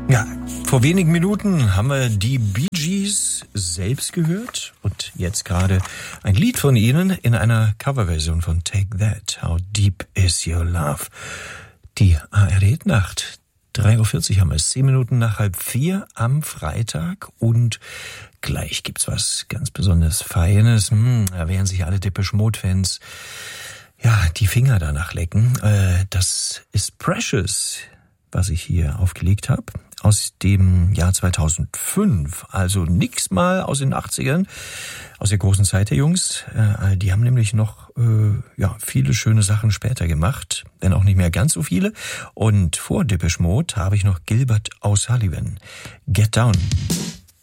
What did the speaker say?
Ja, vor wenigen Minuten haben wir die Bee Gees selbst gehört und jetzt gerade ein Lied von ihnen in einer Coverversion von Take That, How Deep Is Your Love. Die ARD-Nacht, 3:40 Uhr haben wir es, 10 Minuten nach 3:30 am Freitag und gleich gibt's was ganz besonders Feines. Da werden sich alle Depeche Mode-Fans die Finger danach lecken. Das ist Precious, was ich hier aufgelegt habe, aus dem Jahr 2005. Also nix mal aus den 80ern, aus der großen Zeit der Jungs. Die haben nämlich noch viele schöne Sachen später gemacht, wenn auch nicht mehr ganz so viele. Und vor Depeche Mode habe ich noch Gilbert O'Sullivan. Get Down.